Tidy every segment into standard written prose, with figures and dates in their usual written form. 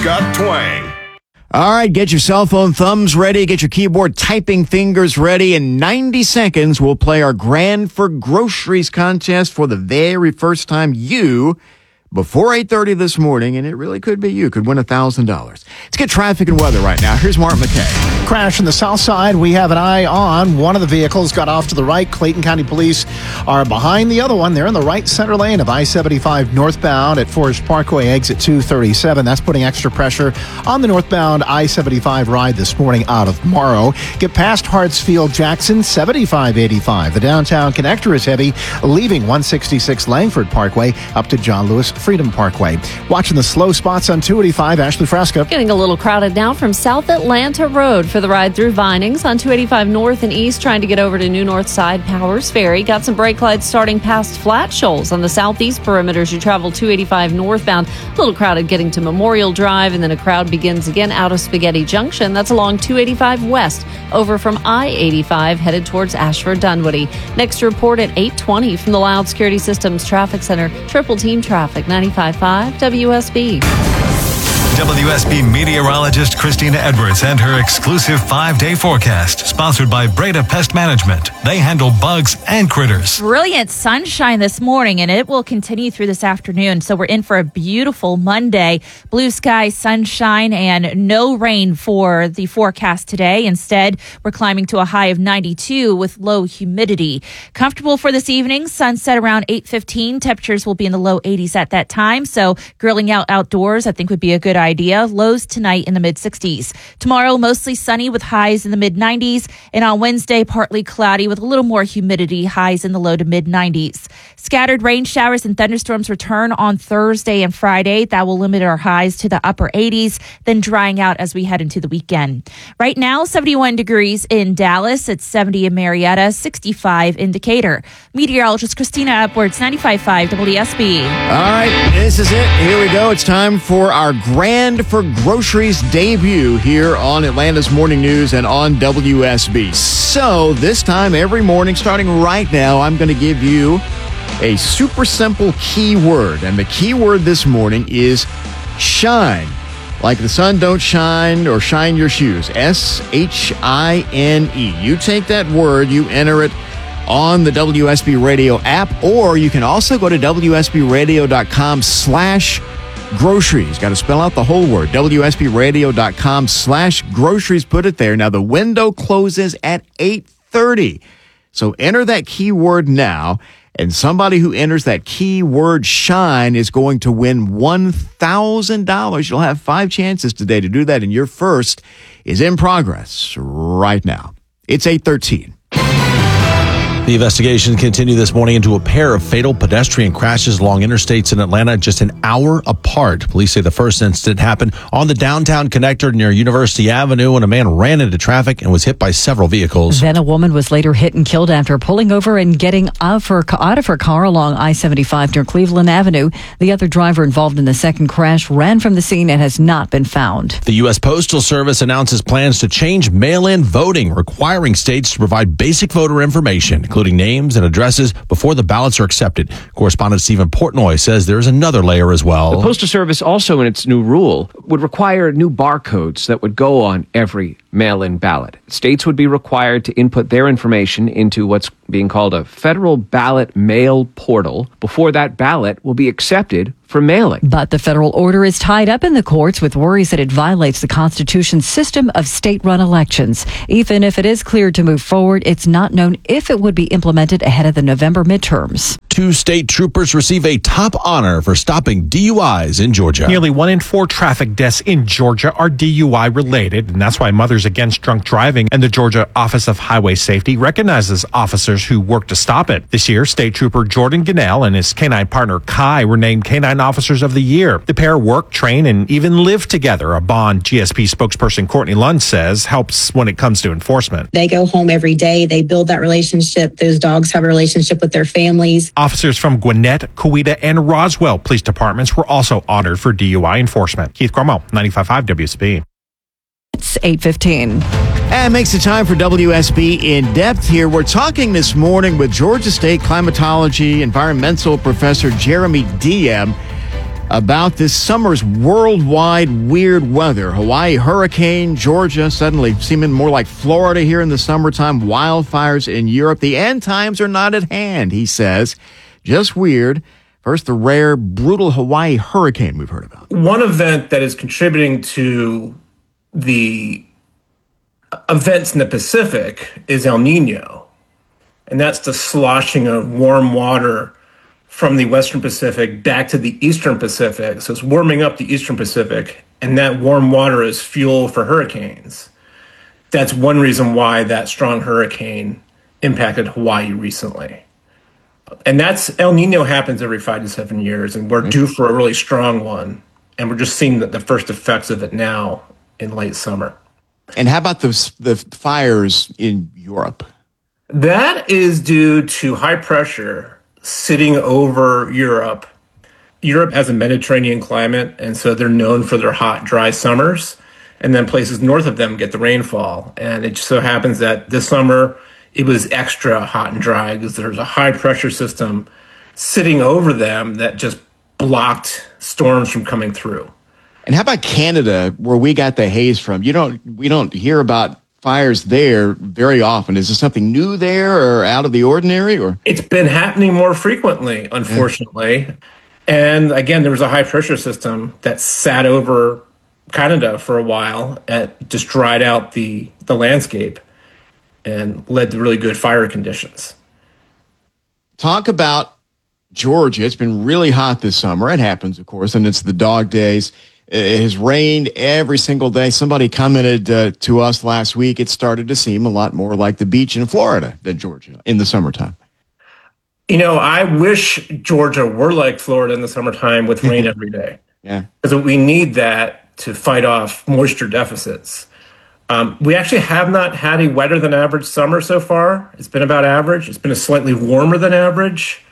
got twang. All right, get your cell phone thumbs ready. Get your keyboard typing fingers ready. In 90 seconds, we'll play our Grand for Groceries contest for the very first time. You, before 8:30 this morning, and it really could be you, could win $1,000. Let's get traffic and weather right now. Here's Mark McKay. Crash on the south side. We have an eye on one of the vehicles. Got off to the right. Clayton County Police are behind the other one. They're in the right center lane of I-75 northbound at Forest Parkway, exit 237. That's putting extra pressure on the northbound I-75 ride this morning out of Morrow. Get past Hartsfield Jackson, 7585. The downtown connector is heavy, leaving 166 Langford Parkway up to John Lewis Freedom Parkway. Watching the slow spots on 285, Ashley Fresca. Getting a little crowded now from South Atlanta Road for the ride through Vinings on 285 north and east, trying to get over to New North Side Powers Ferry. Got some brake lights starting past Flat Shoals on the southeast perimeter as you travel 285 northbound. A little crowded getting to Memorial Drive, and then a crowd begins again out of Spaghetti Junction. That's along 285 west over from I-85 headed towards Ashford Dunwoody. Next report at 8:20 from the Loud Security Systems Traffic Center. Triple team traffic, 95.5 WSB. WSB meteorologist Christina Edwards and her exclusive 5-day forecast, sponsored by Breda Pest Management. They handle bugs and critters. Brilliant sunshine this morning, and it will continue through this afternoon. So we're in for a beautiful Monday. Blue sky, sunshine, and no rain for the forecast today. Instead, we're climbing to a high of 92 with low humidity. Comfortable for this evening. Sunset around 8:15. Temperatures will be in the low 80s at that time. So grilling out outdoors, I think, would be a good idea. Lows tonight in the mid-60s. Tomorrow, mostly sunny with highs in the mid-90s. And on Wednesday, partly cloudy with a little more humidity, highs in the low to mid-90s. Scattered rain showers and thunderstorms return on Thursday and Friday. That will limit our highs to the upper 80s, then drying out as we head into the weekend. Right now, 71 degrees in Dallas. It's 70 in Marietta, 65 in Decatur. Meteorologist Christina Edwards, 95.5 WSB. All right, this is it. Here we go. It's time for our Grand for Groceries debut here on Atlanta's Morning News and on WSB. So this time every morning, starting right now, I'm going to give you a super simple keyword. And the keyword this morning is shine. Like the sun don't shine or shine your shoes. S-H-I-N-E. You take that word, you enter it on the WSB Radio app, or you can also go to WSBradio.com/groceries. Got to spell out the whole word. WSBradio.com/groceries. Put it there. Now, the window closes at 8:30. So enter that keyword now, and somebody who enters that keyword shine is going to win $1,000. You'll have 5 chances today to do that, and your first is in progress right now. It's 8:13. The investigation continued this morning into a pair of fatal pedestrian crashes along interstates in Atlanta just an hour apart. Police say the first incident happened on the downtown connector near University Avenue when a man ran into traffic and was hit by several vehicles. Then a woman was later hit and killed after pulling over and getting out of her car along I-75 near Cleveland Avenue. The other driver involved in the second crash ran from the scene and has not been found. The U.S. Postal Service announces plans to change mail-in voting, requiring states to provide basic voter information, including names and addresses, before the ballots are accepted. Correspondent Stephen Portnoy says there's another layer as well. The Postal Service also, in its new rule, would require new barcodes that would go on every mail-in ballot. States would be required to input their information into what's being called a federal ballot mail portal before that ballot will be accepted for mailing. But the federal order is tied up in the courts with worries that it violates the Constitution's system of state-run elections. Even if it is cleared to move forward, it's not known if it would be implemented ahead of the November midterms. 2 state troopers receive a top honor for stopping DUIs in Georgia. Nearly 1 in 4 traffic deaths in Georgia are DUI related, and that's why Mothers Against Drunk Driving and the Georgia Office of Highway Safety recognizes officers who work to stop it. This year, State Trooper Jordan Gannell and his canine partner Kai were named Canine Officers of the Year. The pair work, train, and even live together, a bond GSP spokesperson Courtney Lund says helps when it comes to enforcement. They go home every day. They build that relationship. Those dogs have a relationship with their families. Officers from Gwinnett, Coweta, and Roswell police departments were also honored for DUI enforcement. Keith Cromwell, 95.5 WSB. It's 8:15. And makes it time for WSB In Depth here. We're talking this morning with Georgia State climatology environmental professor Jeremy Diem. about this summer's worldwide weird weather. Hawaii hurricane, Georgia suddenly seeming more like Florida here in the summertime, wildfires in Europe. The end times are not at hand, he says. Just weird. First, the rare, brutal Hawaii hurricane we've heard about. One event that is contributing to the events in the Pacific is El Nino. And that's the sloshing of warm water from the Western Pacific back to the Eastern Pacific. So it's warming up the Eastern Pacific, and that warm water is fuel for hurricanes. That's one reason why that strong hurricane impacted Hawaii recently. And that's El Nino happens every 5 to 7 years, and we're due for a really strong one. And we're just seeing the first effects of it now in late summer. And how about the fires in Europe? That is due to high pressure sitting over Europe. Europe has a Mediterranean climate, and so they're known for their hot, dry summers. And then places north of them get the rainfall. And it just so happens that this summer, it was extra hot and dry because there's a high pressure system sitting over them that just blocked storms from coming through. And how about Canada, where we got the haze from? We don't hear about fires there very often. Is there something new there or out of the ordinary? Or it's been happening more frequently, unfortunately. Yeah. And again, there was a high pressure system that sat over Canada for a while and just dried out the landscape and led to really good fire conditions. Talk about Georgia. It's been really hot this summer. It happens, of course, and it's the dog days. It has rained every single day. Somebody commented to us last week, it started to seem a lot more like the beach in Florida than Georgia in the summertime. I wish Georgia were like Florida in the summertime with rain every day. Yeah. Because we need that to fight off moisture deficits. We actually have not had a wetter than average summer so far. It's been about average. It's been a slightly warmer than average.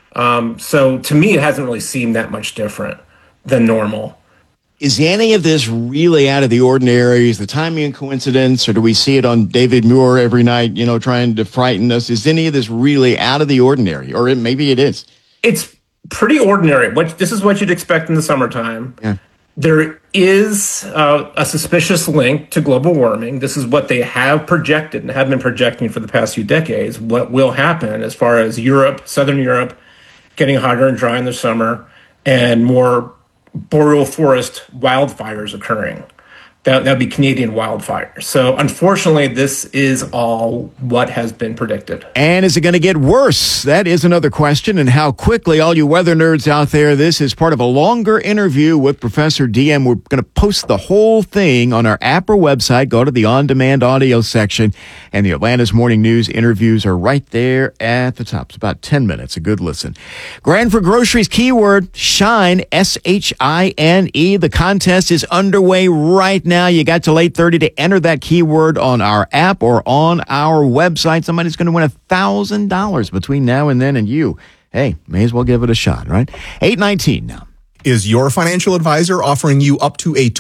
So to me, it hasn't really seemed that much different than normal. Is any of this really out of the ordinary? Is the timing a coincidence, or do we see it on David Muir every night, trying to frighten us? Is any of this really out of the ordinary, or maybe it is? It's pretty ordinary. This is what you'd expect in the summertime. Yeah. There is a suspicious link to global warming. This is what they have projected and have been projecting for the past few decades. What will happen as far as Europe, Southern Europe, getting hotter and dry in the summer, and more boreal forest wildfires occurring. That'd be Canadian wildfires. So unfortunately, this is all what has been predicted. And is it going to get worse? That is another question. And how quickly, all you weather nerds out there, this is part of a longer interview with Professor DM. We're going to post the whole thing on our app or website. Go to the on-demand audio section, and the Atlanta's Morning News interviews are right there at the top. It's about 10 minutes. A good listen. Grand for Groceries keyword, SHINE, S-H-I-N-E. The contest is underway right now. You got till 8:30 to enter that keyword on our app or on our website. Somebody's going to win $1,000 between now and then, and you, hey, may as well give it a shot, right? 8:19 now. Is your financial advisor offering you up to a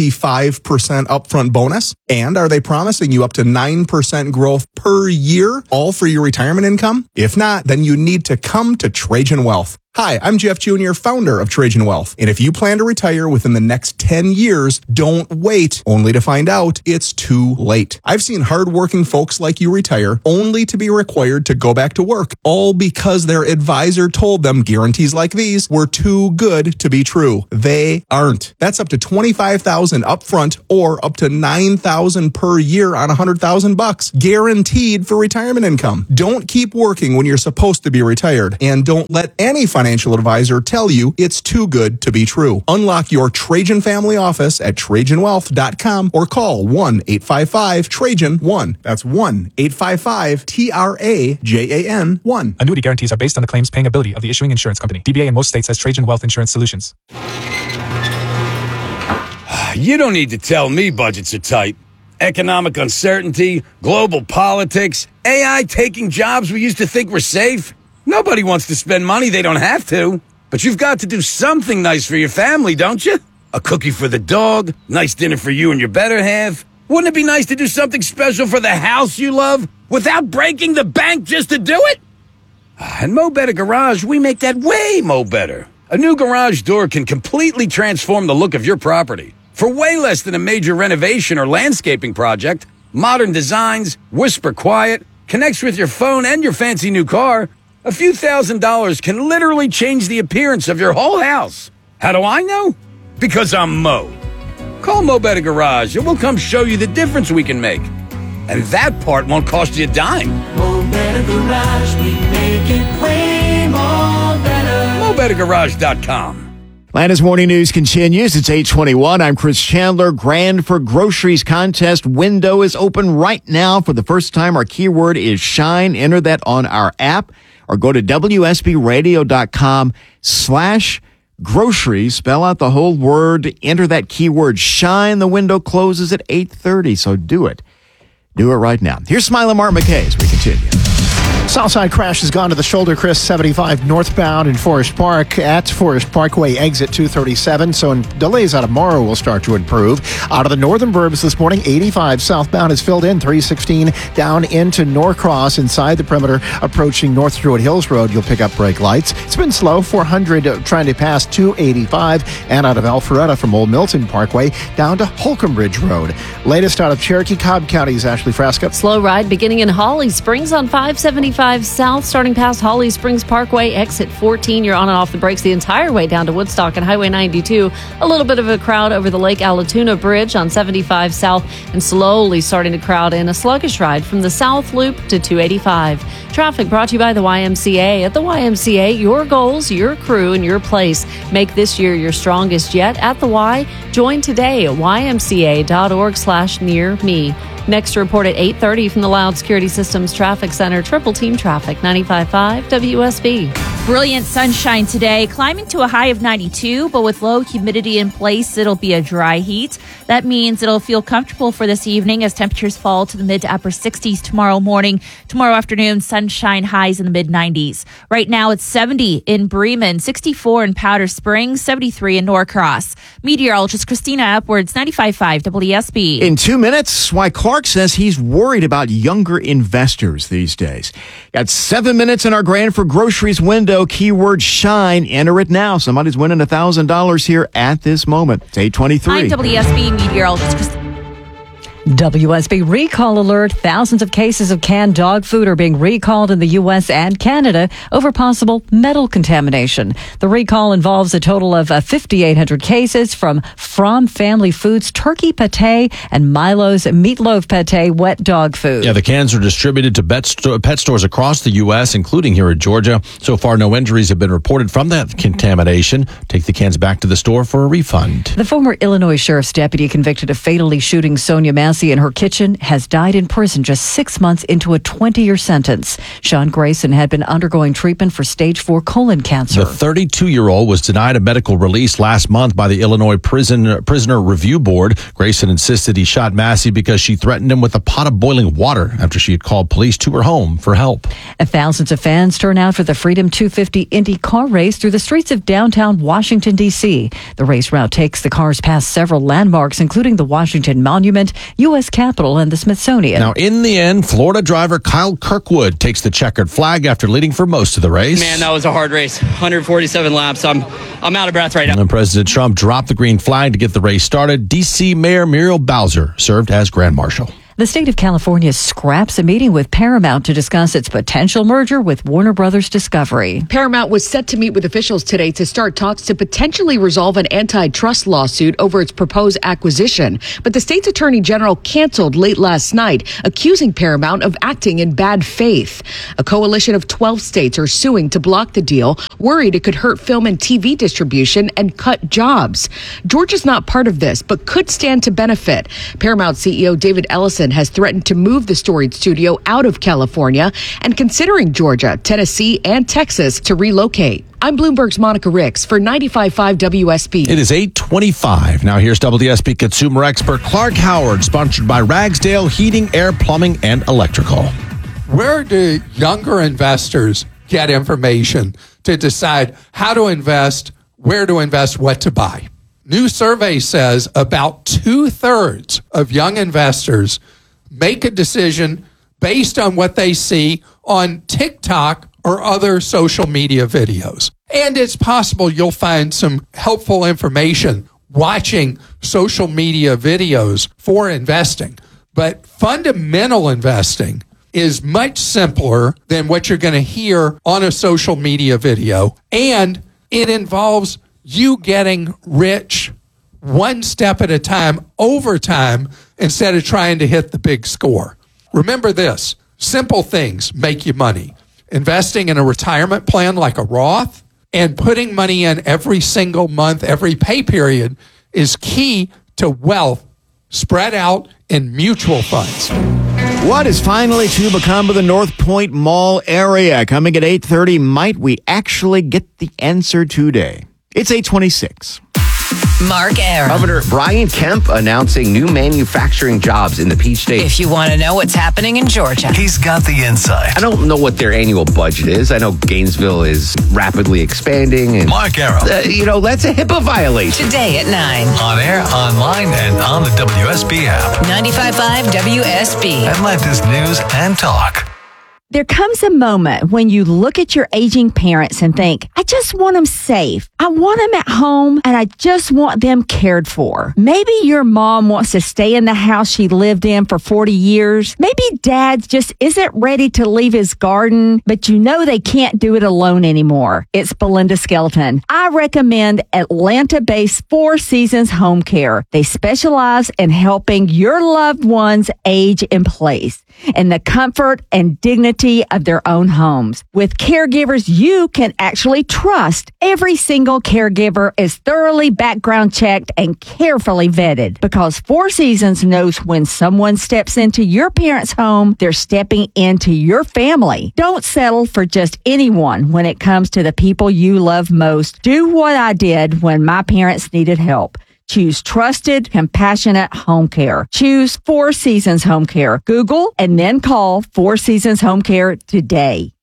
25% upfront bonus? And are they promising you up to 9% growth per year, all for your retirement income? If not, then you need to come to Trajan Wealth. Hi, I'm Jeff Jr., founder of Trajan Wealth. And if you plan to retire within the next 10 years, don't wait only to find out it's too late. I've seen hardworking folks like you retire only to be required to go back to work, all because their advisor told them guarantees like these were too good to be true. They aren't. That's up to $25,000 upfront or up to $9,000 per year on $100,000, guaranteed for retirement income. Don't keep working when you're supposed to be retired, and don't let any financial advisor tell you it's too good to be true. Unlock your Trajan family office at TrajanWealth.com or call 1-855-TRAJAN-1. That's 1-855-TRAJAN-1. Annuity guarantees are based on the claims paying ability of the issuing insurance company. DBA in most states has Trajan Wealth Insurance Solutions. You don't need to tell me budgets are tight. Economic uncertainty, global politics, AI taking jobs we used to think were safe. Nobody wants to spend money they don't have to. But you've got to do something nice for your family, don't you? A cookie for the dog, nice dinner for you and your better half. Wouldn't it be nice to do something special for the house you love without breaking the bank just to do it? And Mo Better Garage, we make that way mo better. A new garage door can completely transform the look of your property. For way less than a major renovation or landscaping project, modern designs, whisper quiet, connects with your phone and your fancy new car, a few $1,000s can literally change the appearance of your whole house. How do I know? Because I'm Mo. Call Mo Better Garage and we'll come show you the difference we can make. And that part won't cost you a dime. Mo Better Garage, we make it way more better. MoBetterGarage.com. Atlanta's Morning News continues. It's 8:21. I'm Chris Chandler. Grand for Groceries contest window is open right now. For the first time, our keyword is shine. Enter that on our app or go to WSBradio.com/groceries. Spell out the whole word. Enter that keyword shine. The window closes at 8:30, so do it. Do it right now. Here's Smiley Martin McKay as we continue. Southside crash has gone to the shoulder, Chris, 75 northbound in Forest Park at Forest Parkway exit 237. So delays out of Morrow will start to improve. Out of the northern burbs this morning, 85 southbound is filled in, 316 down into Norcross inside the perimeter approaching North Druid Hills Road. You'll pick up brake lights. It's been slow, 400 trying to pass 285 and out of Alpharetta from Old Milton Parkway down to Holcomb Ridge Road. Latest out of Cherokee Cobb County's Ashley Frasca. Slow ride beginning in Holly Springs on 575 South, starting past Holly Springs Parkway, exit 14. You're on and off the brakes the entire way down to Woodstock and Highway 92. A little bit of a crowd over the Lake Allatoona Bridge on 75 South, and slowly starting to crowd in a sluggish ride from the South Loop to 285. Traffic brought to you by the YMCA. At the YMCA, your goals, your crew, and your place make this year your strongest yet. At the Y, join today at ymca.org/nearme. Next report at 8:30 from the Loud Security Systems Traffic Center. Triple Team Traffic, 95.5 WSB. Brilliant sunshine today, climbing to a high of 92, but with low humidity in place, it'll be a dry heat. That means it'll feel comfortable for this evening as temperatures fall to the mid to upper 60s tomorrow morning. Tomorrow afternoon, sunshine highs in the mid 90s. Right now, it's 70 in Bremen, 64 in Powder Springs, 73 in Norcross. Meteorologist Christina Edwards, 95.5 WSB. In 2 minutes, why Clark says he's worried about younger investors these days. Got 7 minutes in our Grand for Groceries window. Keyword shine. Enter it now. Somebody's winning $1,000 here at this moment. It's 8:23. I'm WSB meteorologist Christina. WSB recall alert. Thousands of cases of canned dog food are being recalled in the U.S. and Canada over possible metal contamination. The recall involves a total of 5,800 cases from Family Foods turkey pate and Milo's meatloaf pate wet dog food. Yeah, the cans are distributed to pet stores across the U.S., including here in Georgia. So far, no injuries have been reported from that contamination. Take the cans back to the store for a refund. The former Illinois sheriff's deputy convicted of fatally shooting Sonia Massey in her kitchen has died in prison just 6 months into a 20-year sentence. Sean Grayson had been undergoing treatment for stage 4 colon cancer. The 32-year-old was denied a medical release last month by the Illinois Prisoner Review Board. Grayson insisted he shot Massey because she threatened him with a pot of boiling water after she had called police to her home for help. Thousands of fans turn out for the Freedom 250 Indy car race through the streets of downtown Washington, D.C. The race route takes the cars past several landmarks, including the Washington Monument, U.S. Capitol, and the Smithsonian. Now, in the end, Florida driver Kyle Kirkwood takes the checkered flag after leading for most of the race. Man, that was a hard race. 147 laps. I'm out of breath right now. And President Trump dropped the green flag to get the race started. D.C. Mayor Muriel Bowser served as Grand Marshal. The state of California scraps a meeting with Paramount to discuss its potential merger with Warner Brothers Discovery. Paramount was set to meet with officials today to start talks to potentially resolve an antitrust lawsuit over its proposed acquisition. But the state's attorney general canceled late last night, accusing Paramount of acting in bad faith. A coalition of 12 states are suing to block the deal, worried it could hurt film and TV distribution and cut jobs. Georgia's not part of this, but could stand to benefit. Paramount CEO David Ellison has threatened to move the storied studio out of California and considering Georgia, Tennessee, and Texas to relocate. I'm Bloomberg's Monica Ricks for 95.5 WSB. It is 8:25. Now here's WSB consumer expert Clark Howard, sponsored by Ragsdale Heating, Air, Plumbing, and Electrical. Where do younger investors get information to decide how to invest, where to invest, what to buy? New survey says about 2/3 of young investors make a decision based on what they see on TikTok or other social media videos. And it's possible you'll find some helpful information watching social media videos for investing. But fundamental investing is much simpler than what you're going to hear on a social media video. And it involves you getting rich one step at a time over time instead of trying to hit the big score. Remember this, simple things make you money. Investing in a retirement plan like a Roth and putting money in every single month, every pay period is key to wealth spread out in mutual funds. What is finally to become of the North Point Mall area? Coming at 8:30, might we actually get the answer today? It's 8:26. Mark Aram. Governor Brian Kemp announcing new manufacturing jobs in the Peach State. If you want to know what's happening in Georgia, he's got the insight. I don't know what their annual budget is. I know Gainesville is rapidly expanding. And, Mark Aram. That's a HIPAA violation. Today at 9. On air, online, and on the WSB app. 95.5 WSB. Atlanta's News and Talk. There comes a moment when you look at your aging parents and think, I just want them safe. I want them at home and I just want them cared for. Maybe your mom wants to stay in the house she lived in for 40 years. Maybe dad just isn't ready to leave his garden, but you know they can't do it alone anymore. It's Belinda Skelton. I recommend Atlanta-based Four Seasons Home Care. They specialize in helping your loved ones age in place in the comfort and dignity of their own homes. With caregivers you can actually trust, every single caregiver is thoroughly background checked and carefully vetted because Four Seasons knows when someone steps into your parents' home, they're stepping into your family. Don't settle for just anyone when it comes to the people you love most. Do what I did when my parents needed help. Choose trusted, compassionate home care. Choose Four Seasons Home Care. Google and then call Four Seasons Home Care today.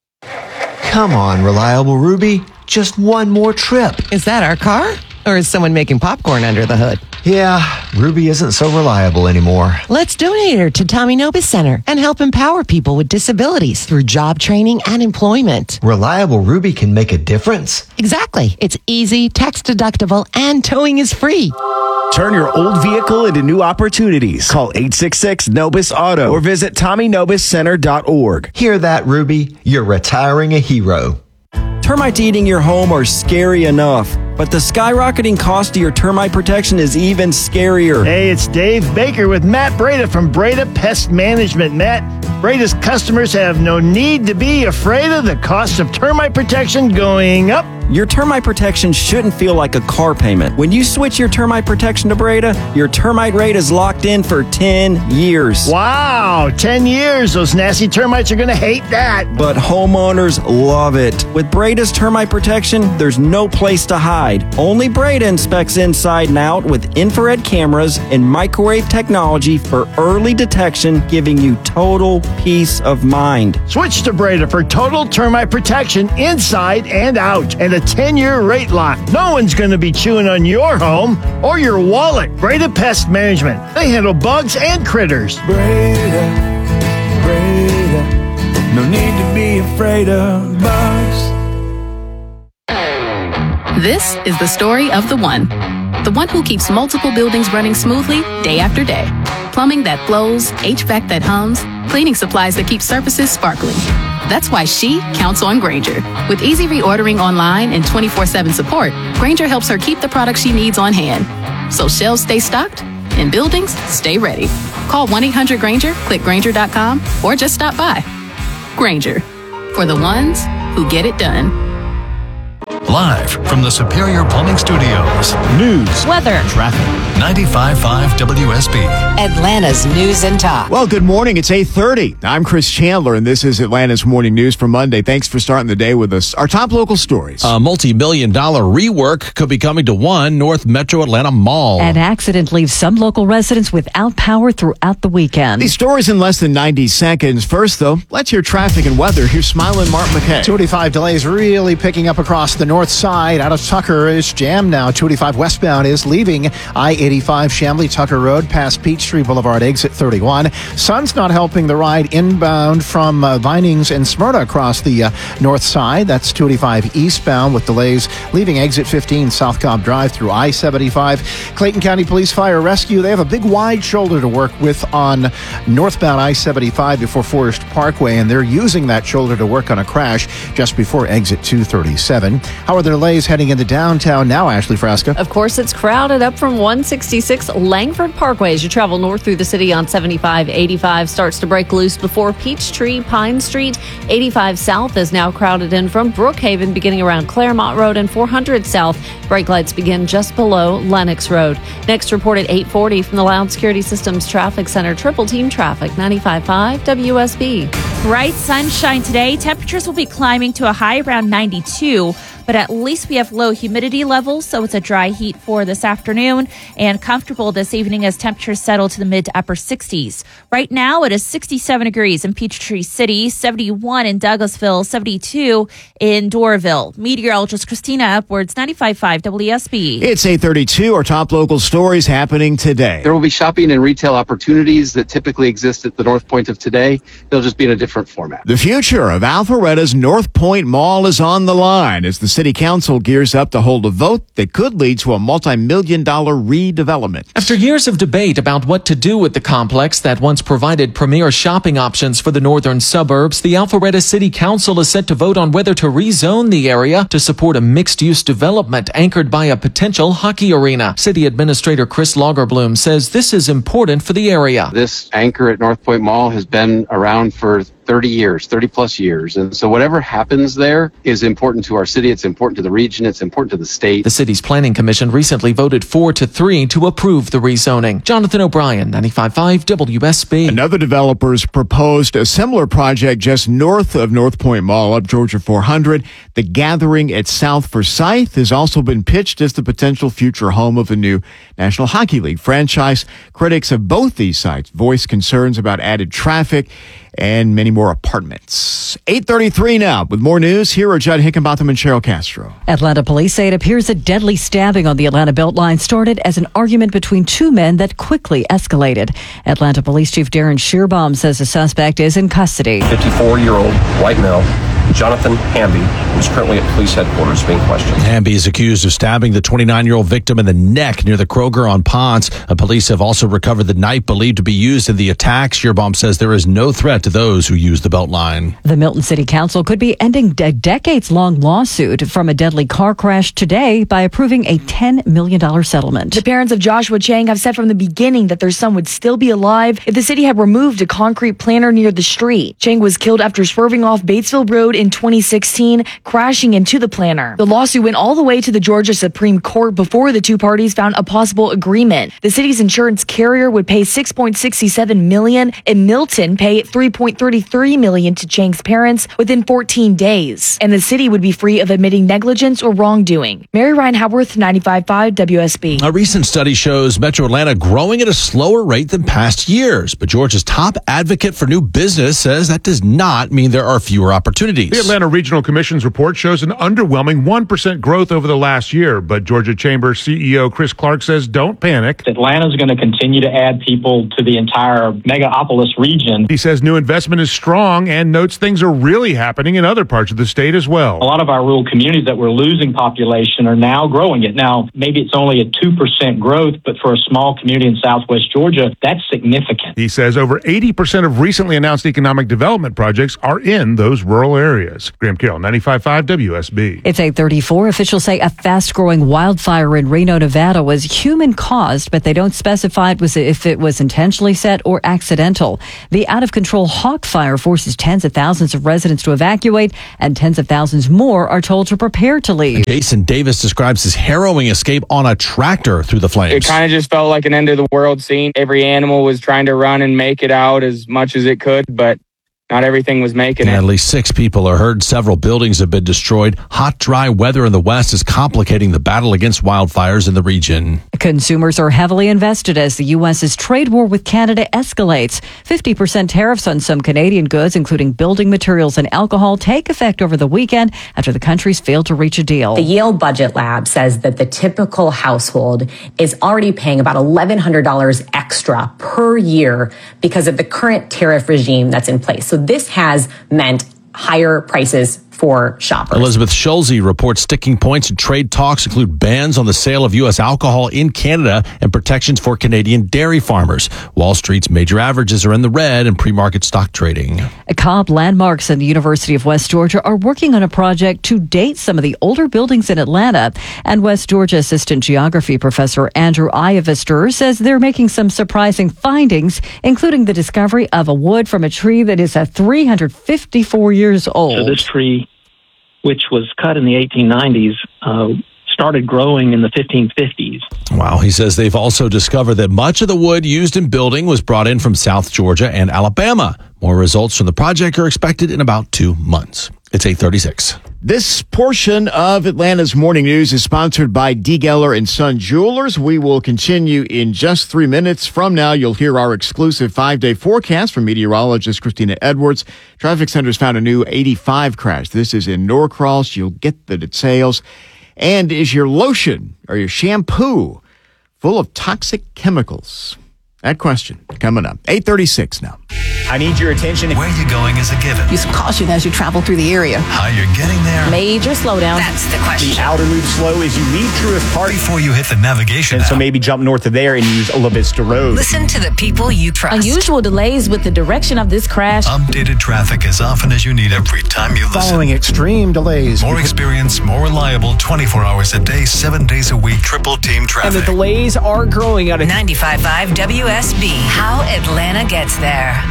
Come on, Reliable Ruby. Just one more trip. Is that our car? Or is someone making popcorn under the hood? Yeah, Ruby isn't so reliable anymore. Let's donate her to Tommy Nobis Center and help empower people with disabilities through job training and employment. Reliable Ruby can make a difference. Exactly. It's easy, tax deductible, and towing is free. Turn your old vehicle into new opportunities. Call 866-NOBIS-AUTO or visit TommyNobisCenter.org. Hear that, Ruby? You're retiring a hero. Termites eating your home are scary enough, but the skyrocketing cost of your termite protection is even scarier. Hey, it's Dave Baker with Matt Breda from Breda Pest Management. Matt, Breda's customers have no need to be afraid of the cost of termite protection going up. Your termite protection shouldn't feel like a car payment. When you switch your termite protection to Breda, your termite rate is locked in for 10 years. Wow, 10 years. Those nasty termites are going to hate that. But homeowners love it. With Breda's termite protection, there's no place to hide. Only Breda inspects inside and out with infrared cameras and microwave technology for early detection, giving you total peace of mind. Switch to Breda for total termite protection inside and out. And a 10-year rate lock. No one's going to be chewing on your home or your wallet. Breda Pest Management. They handle bugs and critters. Breda, no need to be afraid of bugs. This is the story of the one who keeps multiple buildings running smoothly day after day. Plumbing that flows, HVAC that hums, cleaning supplies that keep surfaces sparkling. That's why she counts on Grainger. With easy reordering online and 24/7 support, Grainger helps her keep the products she needs on hand. So shelves stay stocked and buildings stay ready. Call 1-800-GRAINGER, click Grainger.com, or just stop by. Grainger, for the ones who get it done. Live from the Superior Plumbing Studios. News, weather, traffic. 95.5 WSB. Atlanta's News and Talk. Well, good morning. It's 8:30. I'm Chris Chandler, and this is Atlanta's Morning News for Monday. Thanks for starting the day with us. Our top local stories. A multi-million-dollar rework could be coming to One North Metro Atlanta Mall. An accident leaves some local residents without power throughout the weekend. These stories in less than 90 seconds. First, though, let's hear traffic and weather. Here's Smiling Mark McKay. 285 delays really picking up across the north north side out of Tucker is jammed now. 285 westbound is leaving I-85 Chamblee Tucker Road past Peachtree Boulevard, exit 31. Sun's not helping the ride inbound from Vinings and Smyrna across the north side. That's 285 eastbound with delays leaving exit 15 South Cobb Drive through I-75. Clayton County Police Fire Rescue, they have a big wide shoulder to work with on northbound I-75 before Forest Parkway, and they're using that shoulder to work on a crash just before exit 237. How are the delays heading into downtown now, Ashley Frasca? Of course, it's crowded up from 166 Langford Parkway as you travel north through the city on 75. 85 starts to break loose before Peachtree, Pine Street. 85 South is now crowded in from Brookhaven beginning around Claremont Road, and 400 South. Brake lights begin just below Lenox Road. Next report at 8:40 from the Loud Security Systems Traffic Center. Triple team traffic, 95.5 WSB. Bright sunshine today. Temperatures will be climbing to a high around 92, but at least we have low humidity levels, so it's a dry heat for this afternoon and comfortable this evening as temperatures settle to the mid to upper 60s. Right now, it is 67 degrees in Peachtree City, 71 in Douglasville, 72 in Doraville. Meteorologist Christina Edwards, 95.5 WSB. It's 8:32. Our top local stories happening today. There will be shopping and retail opportunities that typically exist at the North Point of today. They'll just be in a different format. The future of Alpharetta's North Point Mall is on the line as the City Council gears up to hold a vote that could lead to a multi-million-dollar redevelopment. After years of debate about what to do with the complex that once provided premier shopping options for the northern suburbs, the Alpharetta City Council is set to vote on whether to rezone the area to support a mixed-use development anchored by a potential hockey arena. City Administrator Chris Lagerbloom says this is important for the area. This anchor at North Point Mall has been around for 30 plus years. And so whatever happens there is important to our city. It's important to the region. It's important to the state. The city's planning commission recently voted 4-3 to approve the rezoning. Jonathan O'Brien, 95.5 WSB. Another developer's proposed a similar project just north of North Point Mall up Georgia 400. The Gathering at South Forsyth has also been pitched as the potential future home of a new National Hockey League franchise. Critics of both these sites voiced concerns about added traffic and many more apartments. 8:33 now. With more news, here are Judd Hickenbotham and Cheryl Castro. Atlanta police say it appears a deadly stabbing on the Atlanta Beltline started as an argument between two men that quickly escalated. Atlanta Police Chief Darren Shearbaum says the suspect is in custody. 54-year-old white male, Jonathan Hamby, who's currently at police headquarters being questioned. Hamby is accused of stabbing the 29-year-old victim in the neck near the Kroger on Ponce. Police have also recovered the knife believed to be used in the attack. Shearbaum says there is no threat to those who use the Beltline. The Milton City Council could be ending a decades-long lawsuit from a deadly car crash today by approving a $10 million settlement. The parents of Joshua Chang have said from the beginning that their son would still be alive if the city had removed a concrete planter near the street. Chang was killed after swerving off Batesville Road in 2016, crashing into the planter. The lawsuit went all the way to the Georgia Supreme Court before the two parties found a possible agreement. The city's insurance carrier would pay $6.67 million, and Milton pay $3.33 million to Chang's parents within 14 days. And the city would be free of admitting negligence or wrongdoing. Mary Ryan Haworth, 95.5 WSB. A recent study shows Metro Atlanta growing at a slower rate than past years, but Georgia's top advocate for new business says that does not mean there are fewer opportunities. The Atlanta Regional Commission's report shows an underwhelming 1% growth over the last year, but Georgia Chamber CEO Chris Clark says don't panic. Atlanta's going to continue to add people to the entire megapolis region. He says new investment is strong and notes things are really happening in other parts of the state as well. A lot of our rural communities that were losing population are now growing it. Now, maybe it's only a 2% growth, but for a small community in southwest Georgia, that's significant. He says over 80% of recently announced economic development projects are in those rural areas. Graham Carroll, 95.5 WSB. It's 8:34. Officials say a fast-growing wildfire in Reno, Nevada was human-caused, but they don't specify if it was intentionally set or accidental. The out-of-control Hawk Fire forces tens of thousands of residents to evacuate, and tens of thousands more are told to prepare to leave. Jason Davis describes his harrowing escape on a tractor through the flames. It kind of just felt like an end-of-the-world scene. Every animal was trying to run and make it out as much as it could, but not everything was making it. At least 6 people are hurt. Several buildings have been destroyed. Hot, dry weather in the west is complicating the battle against wildfires in the region. Consumers are heavily invested as the U.S.'s trade war with Canada escalates. 50% tariffs on some Canadian goods, including building materials and alcohol, take effect over the weekend after the countries failed to reach a deal. The Yale Budget Lab says that the typical household is already paying about $1,100 extra per year because of the current tariff regime that's in place. So this has meant higher prices for shoppers. Elizabeth Schulze reports sticking points in trade talks include bans on the sale of U.S. alcohol in Canada and protections for Canadian dairy farmers. Wall Street's major averages are in the red in pre-market stock trading. Cobb Landmarks and the University of West Georgia are working on a project to date some of the older buildings in Atlanta. And West Georgia Assistant Geography Professor Andrew Iovister says they're making some surprising findings, including the discovery of a wood from a tree that is 354 years old. So this tree, which was cut in the 1890s, started growing in the 1550s. Wow. He says they've also discovered that much of the wood used in building was brought in from South Georgia and Alabama. More results from the project are expected in about 2 months. It's 8:36. This portion of Atlanta's Morning News is sponsored by D. Geller and Son Jewelers. We will continue in just 3 minutes. From now, you'll hear our exclusive 5-day forecast from meteorologist Christina Edwards. Traffic Center's found a new 85 crash. This is in Norcross. You'll get the details. And is your lotion or your shampoo full of toxic chemicals? That question coming up. 8:36 now. I need your attention. Where you're going is a given. Use caution as you travel through the area. How you're getting there. Major slowdown. That's the question. The outer loop slow as you leave Truist Park. Before you hit the navigation and so maybe jump north of there and use La Vista Road. Listen to the people you trust. Unusual delays with the direction of this crash. Updated traffic as often as you need every time you listen. Following extreme delays. More experience, more reliable, 24 hours a day, 7 days a week, triple team traffic. And the delays are growing out of 95.5 WSB. How Atlanta gets there.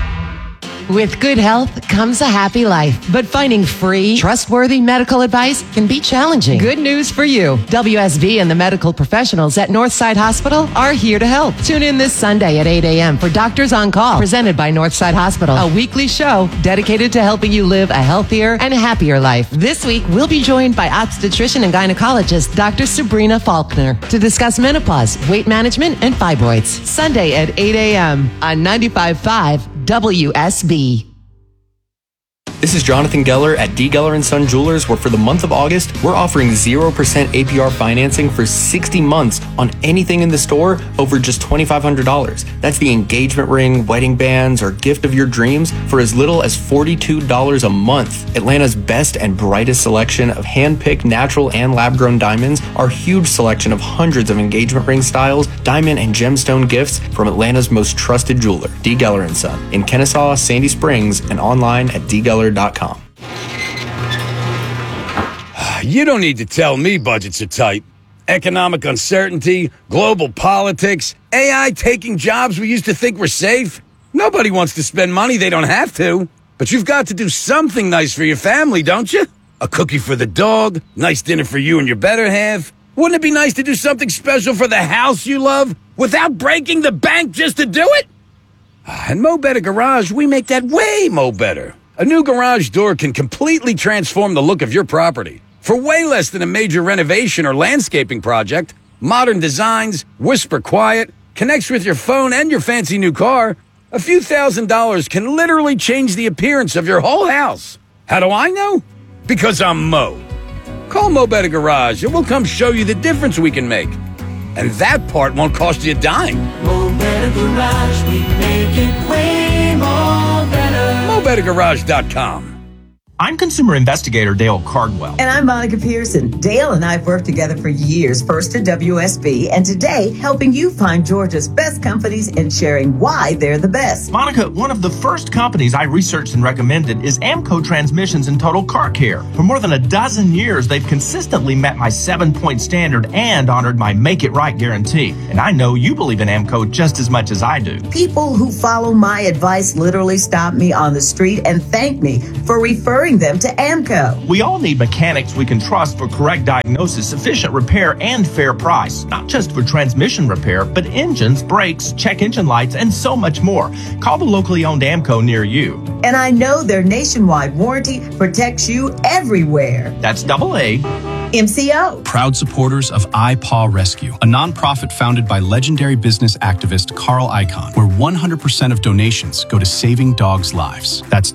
With good health comes a happy life, but finding free, trustworthy medical advice can be challenging. Good news for you. WSB and the medical professionals at Northside Hospital are here to help. Tune in this Sunday at 8 a.m. for Doctors on Call, presented by Northside Hospital, a weekly show dedicated to helping you live a healthier and happier life. This week, we'll be joined by obstetrician and gynecologist Dr. Sabrina Faulkner to discuss menopause, weight management, and fibroids. Sunday at 8 a.m. on 95.5 WSB. This is Jonathan Geller at D. Geller & Son Jewelers, where for the month of August, we're offering 0% APR financing for 60 months on anything in the store over just $2,500. That's the engagement ring, wedding bands, or gift of your dreams for as little as $42 a month. Atlanta's best and brightest selection of hand-picked natural and lab-grown diamonds, our huge selection of hundreds of engagement ring styles, diamond and gemstone gifts from Atlanta's most trusted jeweler, D. Geller & Son, in Kennesaw, Sandy Springs, and online at dgeller.com. You don't need to tell me budgets are tight. Economic uncertainty, global politics, AI taking jobs we used to think were safe. Nobody wants to spend money they don't have to. But you've got to do something nice for your family, don't you? A cookie for the dog, nice dinner for you and your better half. Wouldn't it be nice to do something special for the house you love without breaking the bank just to do it? At Mo Better Garage, we make that way mo better. A new garage door can completely transform the look of your property. For way less than a major renovation or landscaping project, modern designs, whisper quiet, connects with your phone and your fancy new car, a few $1,000s can literally change the appearance of your whole house. How do I know? Because I'm Mo. Call Mo Better Garage and we'll come show you the difference we can make. And that part won't cost you a dime. Mo Better Garage, we make it way more better. MoBetterGarage.com. I'm consumer investigator Dale Cardwell. And I'm Monica Pearson. Dale and I have worked together for years, first at WSB, and today helping you find Georgia's best companies and sharing why they're the best. Monica, one of the first companies I researched and recommended is AMCO Transmissions and Total Car Care. For more than a dozen years, they've consistently met my 7-point standard and honored my Make It Right guarantee. And I know you believe in AMCO just as much as I do. People who follow my advice literally stop me on the street and thank me for referring them to AMCO. We all need mechanics we can trust for correct diagnosis, efficient repair, and fair price. Not just for transmission repair, but engines, brakes, check engine lights, and so much more. Call the locally owned AMCO near you. And I know their nationwide warranty protects you everywhere. That's AA MCO. Proud supporters of iPaw Rescue, a nonprofit founded by legendary business activist Carl Icahn, where 100% of donations go to saving dogs' lives. That's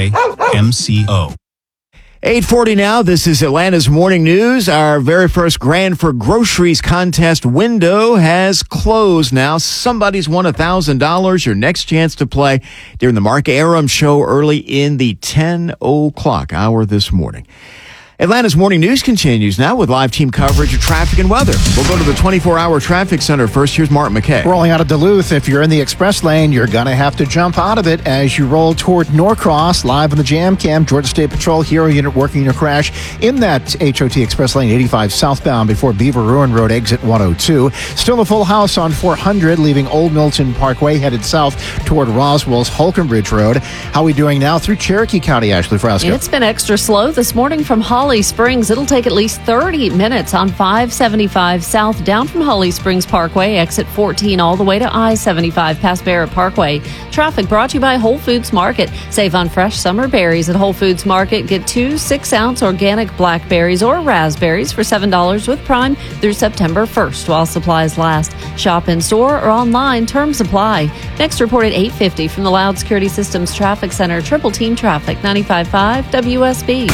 AAMCO. 8:40 now. This is Atlanta's Morning News. Our very first Grand for Groceries contest window has closed now. Somebody's won $1,000. Your next chance to play during the Mark Aram Show early in the 10 o'clock hour this morning. Atlanta's Morning News continues now with live team coverage of traffic and weather. We'll go to the 24-hour traffic center first. Here's Mark McKay. Rolling out of Duluth, if you're in the express lane, you're going to have to jump out of it as you roll toward Norcross. Live on the Jam Cam, Georgia State Patrol Hero Unit working your crash in that HOT express lane 85 southbound before Beaver Ruin Road exit 102. Still a full house on 400 leaving Old Milton Parkway headed south toward Roswell's Holkenbridge Road. How are we doing now through Cherokee County, Ashley Frasco? It's been extra slow this morning from Holly Springs. It'll take at least 30 minutes on 575 south down from Holly Springs Parkway, exit 14 all the way to I-75 past Barrett Parkway. Traffic brought to you by Whole Foods Market. Save on fresh summer berries at Whole Foods Market. Get 2 6-ounce organic blackberries or raspberries for $7 with Prime through September 1st while supplies last. Shop in store or online. Terms apply. Next report at 8:50 from the Loud Security Systems Traffic Center. Triple Team Traffic 95.5 WSB.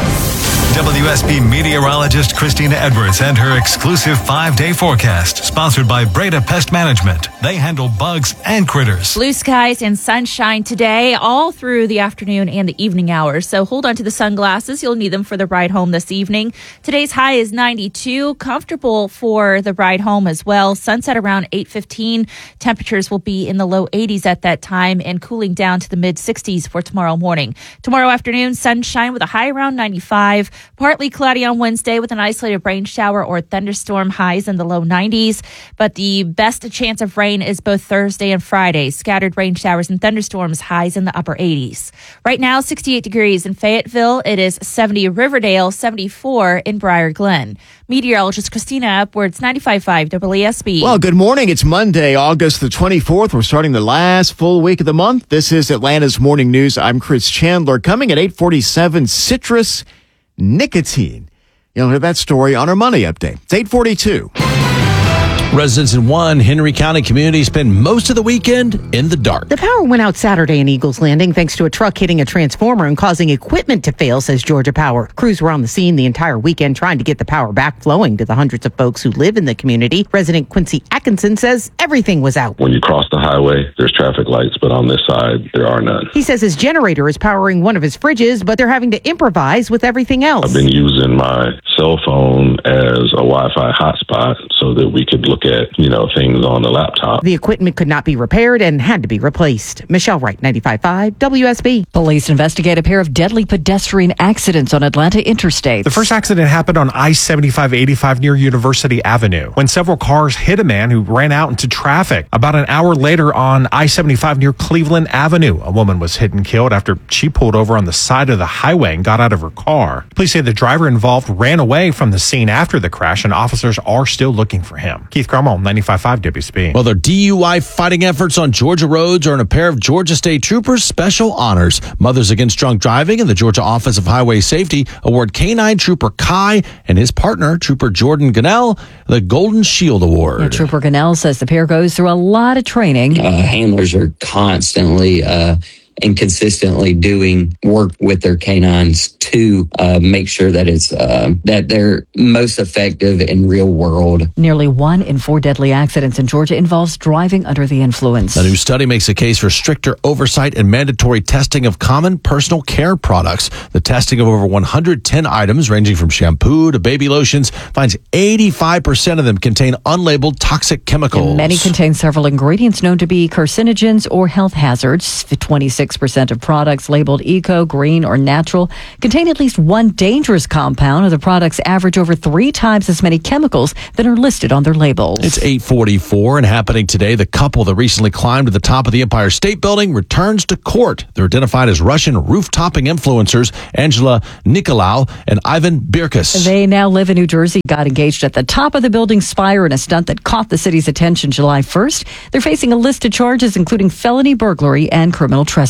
WSB meteorologist Christina Edwards and her exclusive 5-day forecast, sponsored by Breda Pest Management. They handle bugs and critters. Blue skies and sunshine today, all through the afternoon and the evening hours. So hold on to the sunglasses. You'll need them for the ride home this evening. Today's high is 92, comfortable for the ride home as well. Sunset around 8:15. Temperatures will be in the low 80s at that time and cooling down to the mid 60s for tomorrow morning. Tomorrow afternoon, sunshine with a high around 95. Partly cloudy on Wednesday with an isolated rain shower or thunderstorm, highs in the low 90s. But the best chance of rain is both Thursday and Friday. Scattered rain showers and thunderstorms, highs in the upper 80s. Right now, 68 degrees in Fayetteville. It is 70 Riverdale, 74 in Briar Glen. Meteorologist Christina Edwards, 95.5 WSB. Well, good morning. It's Monday, August the 24th. We're starting the last full week of the month. This is Atlanta's Morning News. I'm Chris Chandler. Coming at 8:47, citrus nicotine. You'll hear that story on our Money Update. It's 8:42. Residents in one Henry County community spend most of the weekend in the dark. The power went out Saturday in Eagles Landing thanks to a truck hitting a transformer and causing equipment to fail, says Georgia Power. Crews were on the scene the entire weekend trying to get the power back flowing to the hundreds of folks who live in the community. Resident Quincy Atkinson says everything was out. When you cross the highway, there's traffic lights, but on this side, there are none. He says his generator is powering one of his fridges, but they're having to improvise with everything else. I've been using my cell phone as a Wi-Fi hotspot so that we could look at, things on the laptop. The equipment could not be repaired and had to be replaced. Michelle Wright, 95.5 WSB. Police investigate a pair of deadly pedestrian accidents on Atlanta interstates. The first accident happened on I-75-85 near University Avenue when several cars hit a man who ran out into traffic. About an hour later on I-75 near Cleveland Avenue, a woman was hit and killed after she pulled over on the side of the highway and got out of her car. Police say the driver involved ran away from the scene after the crash and officers are still looking for him. Keith Cromwell, 95.5 WSB. Well, their DUI fighting efforts on Georgia roads earn a pair of Georgia State Troopers special honors. Mothers Against Drunk Driving and the Georgia Office of Highway Safety award K-9 Trooper Kai and his partner, Trooper Jordan Gunnell, the Golden Shield Award. Yeah, Trooper Gunnell says the pair goes through a lot of training. Handlers are constantly and consistently doing work with their canines to make sure that it's that they're most effective in real world. Nearly 1 in 4 deadly accidents in Georgia involves driving under the influence. A new study makes a case for stricter oversight and mandatory testing of common personal care products. The testing of over 110 items, ranging from shampoo to baby lotions, finds 85% of them contain unlabeled toxic chemicals. And many contain several ingredients known to be carcinogens or health hazards. 26% of products labeled eco, green, or natural contain at least one dangerous compound. Other products average over 3 times as many chemicals that are listed on their labels. It's 8:44 and happening today. The couple that recently climbed to the top of the Empire State Building returns to court. They're identified as Russian roof-topping influencers Angela Nikolaou and Ivan Birkus. They now live in New Jersey, got engaged at the top of the building's spire in a stunt that caught the city's attention July 1st. They're facing a list of charges including felony burglary and criminal trespass.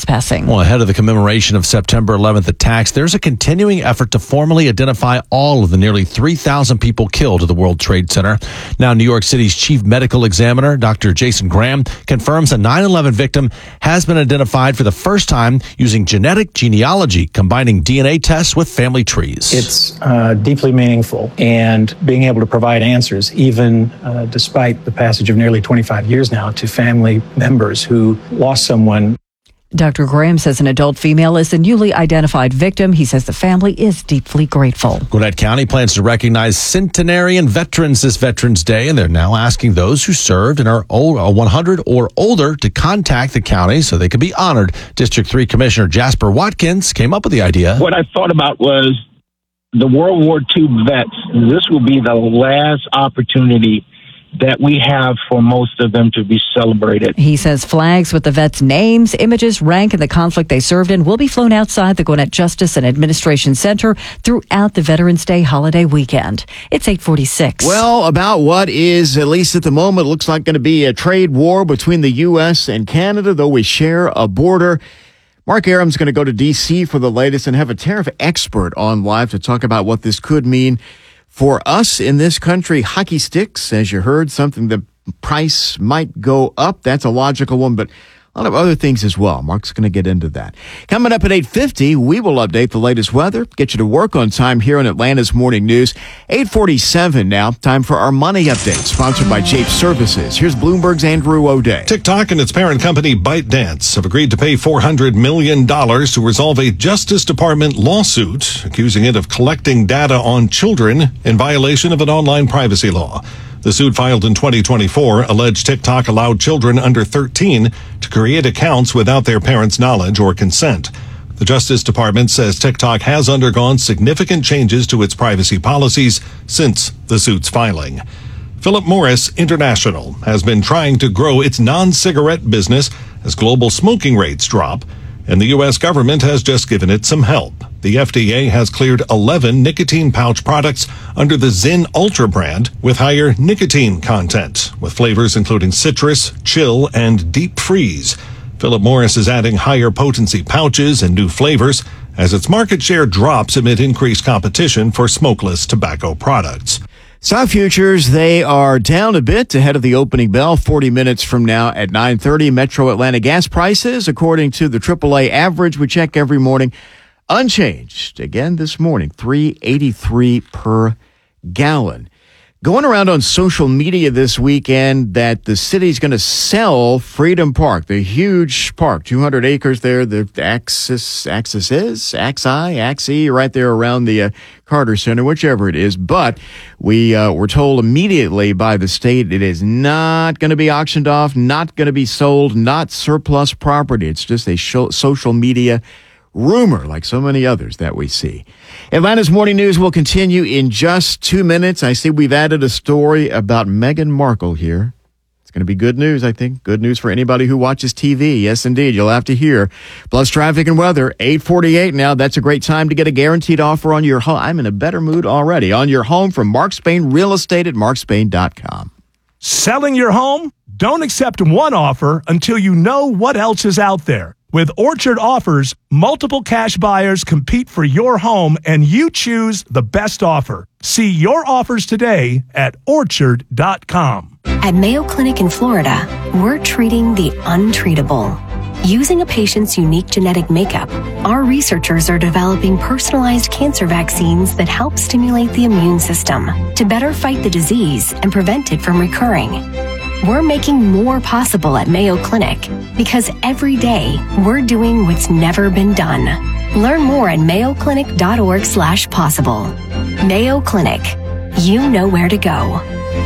trespassing. Well, ahead of the commemoration of September 11th attacks, there's a continuing effort to formally identify all of the nearly 3,000 people killed at the World Trade Center. Now, New York City's chief medical examiner, Dr. Jason Graham, confirms a 9/11 victim has been identified for the first time using genetic genealogy, combining DNA tests with family trees. It's deeply meaningful, and being able to provide answers, even despite the passage of nearly 25 years now, to family members who lost someone. Dr. Graham says an adult female is the newly identified victim. He says the family is deeply grateful. Gwinnett County plans to recognize centenarian veterans this Veterans Day, and they're now asking those who served and are 100 or older to contact the county so they can be honored. District 3 Commissioner Jasper Watkins came up with the idea. What I thought about was the World War II vets. This will be the last opportunity that we have for most of them to be celebrated. He says flags with the vets' names, images, rank, and the conflict they served in will be flown outside the Gwinnett Justice and Administration Center throughout the Veterans Day holiday weekend. It's 8:46. Well, about what is, at least at the moment, looks like going to be a trade war between the U.S. and Canada, though we share a border. Mark Aram's going to go to D.C. for the latest and have a tariff expert on live to talk about what this could mean for us in this country. Hockey sticks, as you heard, something the price might go up. That's a logical one, but a lot of other things as well. Mark's going to get into that. Coming up at 8:50, we will update the latest weather, get you to work on time here on Atlanta's Morning News. 8:47 now, time for our money update, sponsored by Jape Services. Here's Bloomberg's Andrew O'Day. TikTok and its parent company ByteDance have agreed to pay $400 million to resolve a Justice Department lawsuit accusing it of collecting data on children in violation of an online privacy law. The suit, filed in 2024, alleged TikTok allowed children under 13 to create accounts without their parents' knowledge or consent. The Justice Department says TikTok has undergone significant changes to its privacy policies since the suit's filing. Philip Morris International has been trying to grow its non-cigarette business as global smoking rates drop, and the U.S. government has just given it some help. The FDA has cleared 11 nicotine pouch products under the Zyn Ultra brand with higher nicotine content, with flavors including citrus, chill, and deep freeze. Philip Morris is adding higher potency pouches and new flavors as its market share drops amid increased competition for smokeless tobacco products. Stock futures, they are down a bit ahead of the opening bell 40 minutes from now at 9:30. Metro Atlanta gas prices, according to the AAA average we check every morning, unchanged again this morning, $3.83 per gallon. Going around on social media this weekend that the city's going to sell Freedom Park, the huge park, 200 acres there, the Axis right there around the Carter Center, whichever it is. But we were told immediately by the state it is not going to be auctioned off, not going to be sold, not surplus property. It's just a social media rumor, like so many others that we see. Atlanta's Morning News will continue in just 2 minutes. I see we've added a story about Meghan Markle here. It's going to be good news, I think. Good news for anybody who watches TV. Yes, indeed. You'll have to hear. Plus traffic and weather, 8:48 now. That's a great time to get a guaranteed offer on your home. I'm in a better mood already. On your home from Mark Spain Real Estate at markspain.com. Selling your home? Don't accept one offer until you know what else is out there. With Orchard Offers, multiple cash buyers compete for your home, and you choose the best offer. See your offers today at Orchard.com. At Mayo Clinic in Florida, we're treating the untreatable. Using a patient's unique genetic makeup, our researchers are developing personalized cancer vaccines that help stimulate the immune system to better fight the disease and prevent it from recurring. We're making more possible at Mayo Clinic because every day we're doing what's never been done. Learn more at mayoclinic.org/possible. Mayo Clinic. You know where to go.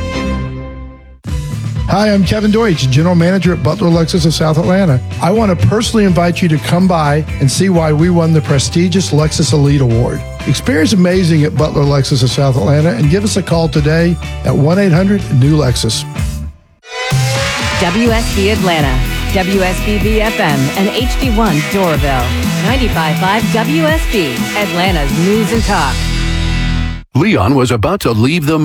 Hi, I'm Kevin Deutsch, General Manager at Butler Lexus of South Atlanta. I want to personally invite you to come by and see why we won the prestigious Lexus Elite Award. Experience amazing at Butler Lexus of South Atlanta and give us a call today at 1-800-NEW-LEXUS. WSB Atlanta, WSB FM, and HD1 Doraville. 95.5 WSB, Atlanta's News and Talk. Leon was about to leave the